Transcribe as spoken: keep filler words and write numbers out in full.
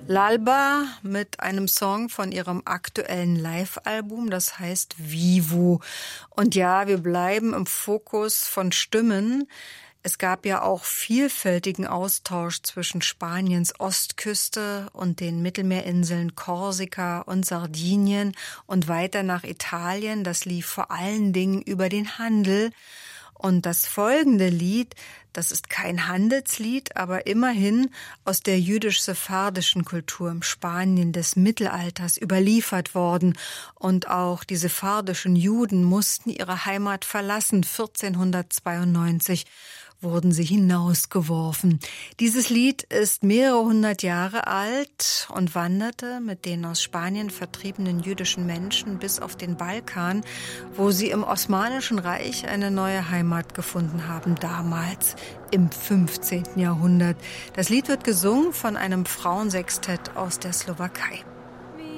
L'Alba mit einem Song von ihrem aktuellen Live-Album, das heißt Vivo. Und ja, wir bleiben im Fokus von Stimmen. Es gab ja auch vielfältigen Austausch zwischen Spaniens Ostküste und den Mittelmeerinseln Korsika und Sardinien und weiter nach Italien. Das lief vor allen Dingen über den Handel. Und das folgende Lied, das ist kein Handelslied, aber immerhin aus der jüdisch-sephardischen Kultur im Spanien des Mittelalters überliefert worden. Und auch die sephardischen Juden mussten ihre Heimat verlassen. vierzehnhundertzweiundneunzig wurden sie hinausgeworfen. Dieses Lied ist mehrere hundert Jahre alt und wanderte mit den aus Spanien vertriebenen jüdischen Menschen bis auf den Balkan, wo sie im Osmanischen Reich eine neue Heimat gefunden haben, damals im fünfzehnten Jahrhundert. Das Lied wird gesungen von einem Frauensextett aus der Slowakei.